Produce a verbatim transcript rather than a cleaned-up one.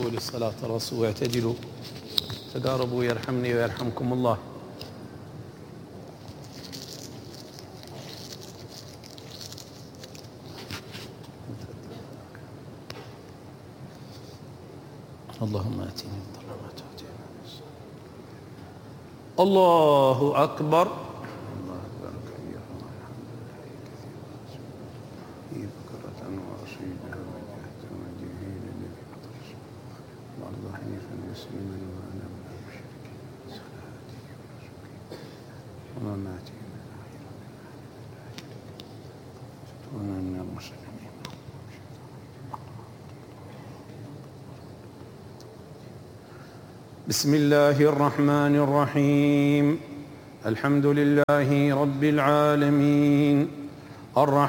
استووا للصلاة ترصوا واعتدلوا تقاربوا يرحمني ويرحمكم الله. اللهم آتني من ضر ما تؤتي. الله أكبر. الله أكبر كبيرا والحمد لله كثيرا بكرة وأصيلا وجهة وجهين الذي فطر وأرض حنيفا مسلما وأنا من المشركين صلاتي ونسكي ومماتي وأنا من المسلمين. بسم الله الرحمن الرحيم. الحمد لله رب العالمين الرحمن